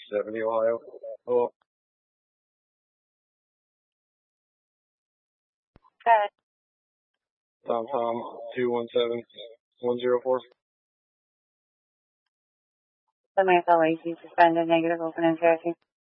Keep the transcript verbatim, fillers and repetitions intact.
seventy Ohio. Hello. Got it. Tom Tom two one seven one zero four. The Mesa Lacey suspended negative open and tracking.